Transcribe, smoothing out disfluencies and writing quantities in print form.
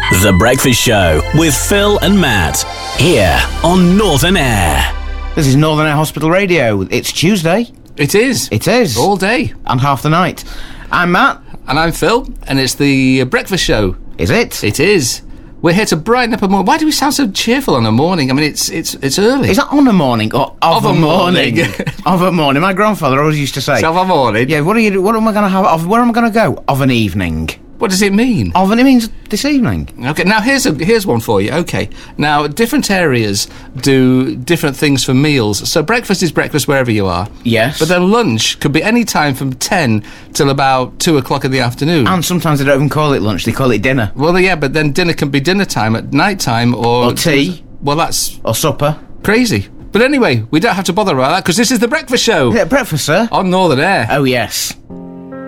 The Breakfast Show with Phil and Matt, here on Northern Air. This is Northern Air Hospital Radio. It's Tuesday. It is. It is. All day. And half the night. I'm Matt. And I'm Phil, and it's the Breakfast Show. Is it? It is. We're here to brighten up a morning. Why do we sound so cheerful on a morning? I mean, it's early. Is that on a morning or of a morning? Of a morning. My grandfather always used to say. Of a morning? Yeah, what am I going to have? Where am I going to go? Of an evening. What does it mean? Of an, it means this evening. Okay, now here's one for you. Okay, now different areas do different things for meals. So breakfast is breakfast wherever you are. Yes. But then lunch could be any time from 10 till about 2 o'clock in the afternoon. And sometimes they don't even call it lunch, they call it dinner. Well, yeah, but then dinner can be dinner time at night time Or tea. Well, that's Or supper. crazy. But anyway, we don't have to bother about that because this is the Breakfast Show Is it breakfast, sir? on Northern Air. Oh, yes.